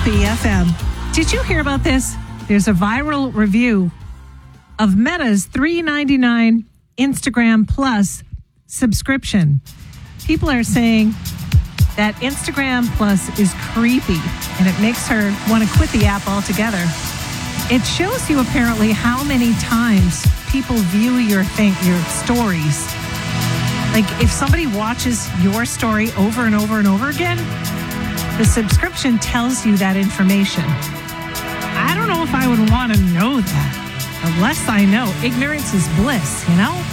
FM. Did you hear about this? There's a viral review of Meta's $3.99 Instagram Plus subscription. People are saying that Instagram Plus is creepy and it makes her want to quit the app altogether. It shows you apparently how many times people view your stories. Like if somebody watches your story over and over and over again, the subscription tells you that information. I don't know if I would want to know that. The less I know, ignorance is bliss, you know?